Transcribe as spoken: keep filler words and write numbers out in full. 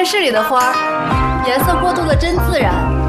电视里的花儿，颜色过渡的真自然。